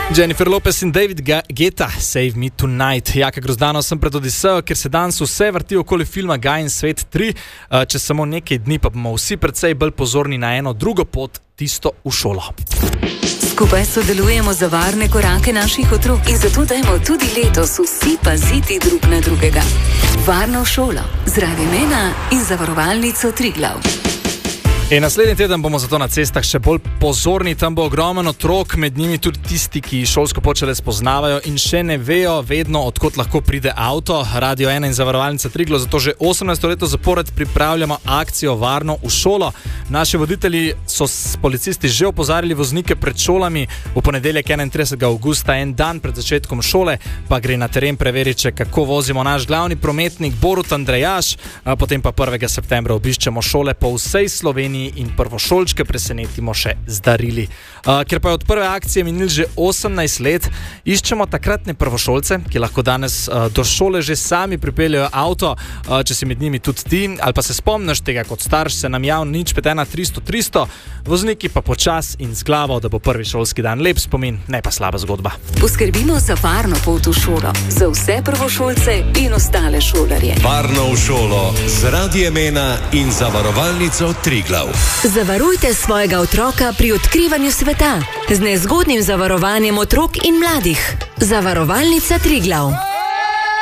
Jennifer Lopez in David Guetta, Save Me Tonight. Jaka Grozdano sem pred Odisejo, ker se danes vse vrti okoli filma Guy in Svet 3. Čez samo nekaj dni pa bomo vsi precej bolj pozorni na eno drugo pot, tisto v šolo. Skupaj sodelujemo za varne korake naših otrok in zato dajmo tudi letos vsi paziti drug na drugega. Varno šolo z Radio Mena in Zavarovalnico Triglav. In naslednji teden bomo zato na cestah še bolj pozorni, tam bo ogromen otrok, med njimi tudi tisti, ki šolsko pot šele spoznavajo in še ne vejo vedno, odkot lahko pride avto. Radio 1 in Zavarovalnica Triglav zato že 18. leto zapored pripravljamo akcijo Varno v šolo. Naši voditelji so s policisti že opozarjali voznike pred šolami. V ponedeljek 31. augusta, en dan pred začetkom šole, pa gre na teren preveriti, kako vozimo naš glavni prometnik Borut Andrejaš, potem pa 1. septembra obiščemo šole po vsej Sloveniji in prvošolčke presenetimo še z darili. Ker pa je od prve akcije minil že 18 let, iščemo takratne prvošolce, ki lahko danes do šole že sami pripeljajo avto, če si med njimi tudi ti, ali pa se spomniš tega kot starš, se nam javno 051 300 300, vozniki pa počas in z glavo, da bo prvi šolski dan lep spomin, ne pa slaba zgodba. Poskrbimo za varno pot v šolo, za vse prvošolce in ostale šolarje. Varno v šolo z Radio Mena in Zavarovalnico Triglav. Zavarujte svojega otroka pri odkrivanju sveta z nezgodnim zavarovanjem otrok in mladih. Zavarovalnica Triglav.